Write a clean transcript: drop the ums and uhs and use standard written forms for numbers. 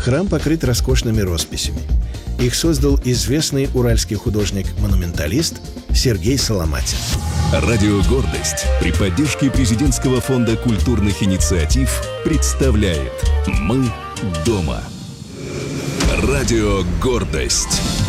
Храм покрыт роскошными росписями. Их создал известный уральский художник-монументалист Сергей Соломатин. Радио «Гордость» при поддержке Президентского фонда культурных инициатив представляет «Мы дома». Радио «Гордость».